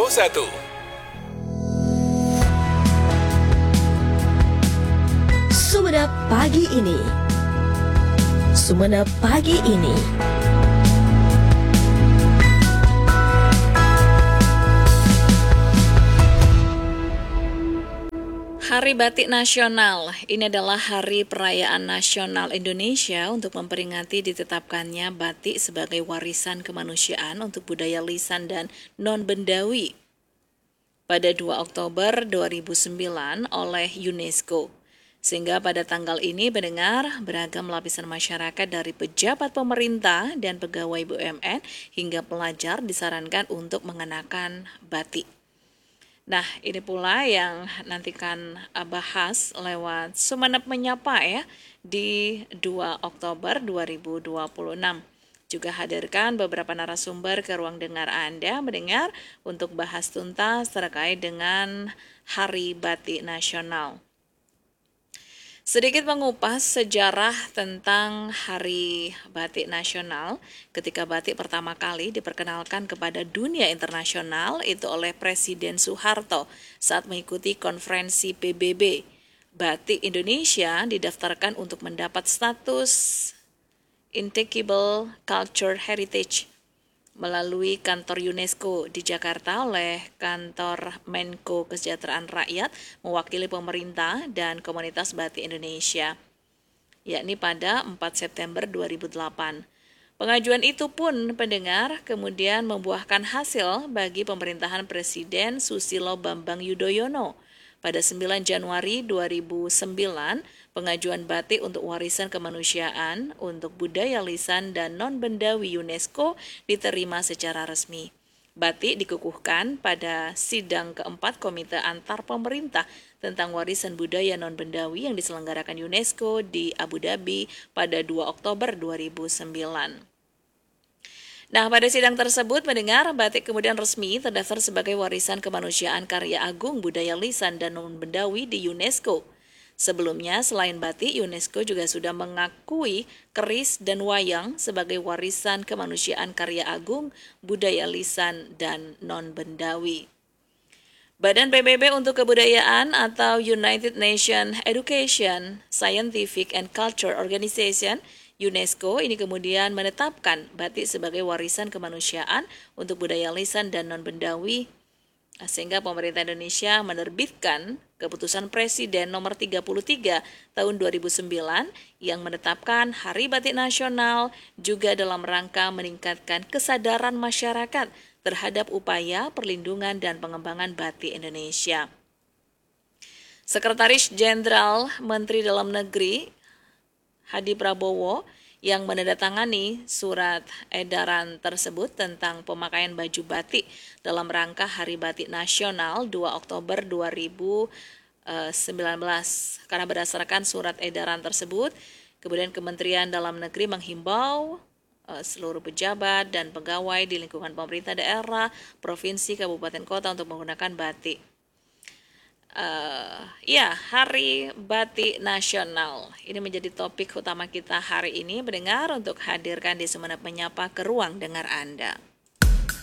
Sumenep pagi ini. Sumenep pagi ini. Hari Batik Nasional, ini adalah hari perayaan nasional Indonesia untuk memperingati ditetapkannya batik sebagai warisan kemanusiaan untuk budaya lisan dan non-bendawi pada 2 Oktober 2009 oleh UNESCO. Sehingga pada tanggal ini pendengar beragam lapisan masyarakat dari pejabat pemerintah dan pegawai BUMN hingga pelajar disarankan untuk mengenakan batik. Nah, ini pula yang nantikan bahas lewat Sumenep Menyapa ya di 2 Oktober 2026. Juga hadirkan beberapa narasumber ke ruang dengar Anda mendengar untuk bahas tuntas terkait dengan Hari Batik Nasional. Sedikit mengupas sejarah tentang Hari Batik Nasional ketika batik pertama kali diperkenalkan kepada dunia internasional itu oleh Presiden Soeharto saat mengikuti konferensi PBB. Batik Indonesia didaftarkan untuk mendapat status Intangible Cultural Heritage melalui kantor UNESCO di Jakarta oleh kantor Menko Kesejahteraan Rakyat mewakili pemerintah dan komunitas batik Indonesia, yakni pada 4 September 2008. Pengajuan itu pun pendengar kemudian membuahkan hasil bagi pemerintahan Presiden Susilo Bambang Yudhoyono. Pada 9 Januari 2009, pengajuan batik untuk warisan kemanusiaan untuk budaya lisan dan non-bendawi UNESCO diterima secara resmi. Batik dikukuhkan pada sidang keempat Komite Antar Pemerintah tentang Warisan Budaya Non-Bendawi yang diselenggarakan UNESCO di Abu Dhabi pada 2 Oktober 2009. Nah, pada sidang tersebut mendengar batik kemudian resmi terdaftar sebagai warisan kemanusiaan karya agung budaya lisan dan non-bendawi di UNESCO. Sebelumnya, selain batik, UNESCO juga sudah mengakui keris dan wayang sebagai warisan kemanusiaan karya agung budaya lisan dan non-bendawi. Badan PBB untuk Kebudayaan atau United Nations Education, Scientific and Culture Organization UNESCO ini kemudian menetapkan batik sebagai warisan kemanusiaan untuk budaya lisan dan non-bendawi, sehingga pemerintah Indonesia menerbitkan keputusan Presiden nomor 33 tahun 2009 yang menetapkan Hari Batik Nasional juga dalam rangka meningkatkan kesadaran masyarakat terhadap upaya perlindungan dan pengembangan batik Indonesia. Sekretaris Jenderal Menteri Dalam Negeri Hadi Prabowo yang menandatangani surat edaran tersebut tentang pemakaian baju batik dalam rangka Hari Batik Nasional 2 Oktober 2019. Karena berdasarkan surat edaran tersebut, kemudian Kementerian Dalam Negeri menghimbau seluruh pejabat dan pegawai di lingkungan pemerintah daerah, provinsi, kabupaten, kota untuk menggunakan batik. Hari Batik Nasional ini menjadi topik utama kita hari ini mendengar untuk hadirkan di Sumenep Menyapa ke ruang dengar Anda.